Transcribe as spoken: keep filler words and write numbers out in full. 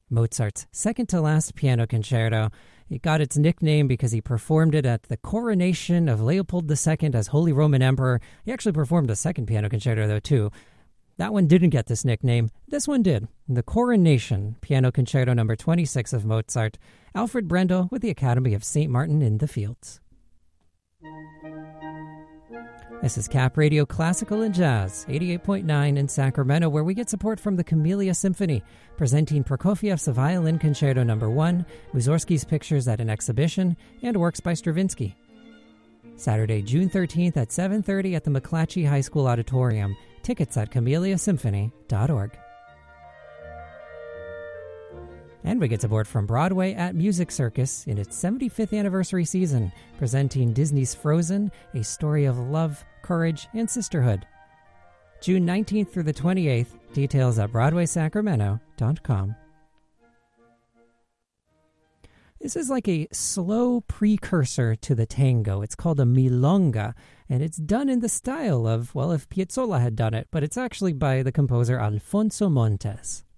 Mozart's second-to-last piano concerto. It got its nickname because he performed it at the coronation of Leopold the Second as Holy Roman Emperor. He actually performed a second piano concerto, though, too. That one didn't get this nickname. This one did. The Coronation Piano Concerto number twenty-six of Mozart. Alfred Brendel with the Academy of Saint Martin in the Fields. This is Cap Radio Classical and Jazz, eighty-eight point nine in Sacramento, where we get support from the Camellia Symphony, presenting Prokofiev's Violin Concerto number one, Mussorgsky's Pictures at an Exhibition, and works by Stravinsky. Saturday, June thirteenth at seven thirty at the McClatchy High School Auditorium. Tickets at camellia symphony dot org. And we get support from Broadway at Music Circus in its seventy-fifth anniversary season, presenting Disney's Frozen, a story of love, courage, and sisterhood. June nineteenth through the twenty-eighth, details at broadway sacramento dot com. This is like a slow precursor to the tango. It's called a milonga, and it's done in the style of, well, if Piazzolla had done it, but it's actually by the composer Alfonso Montes.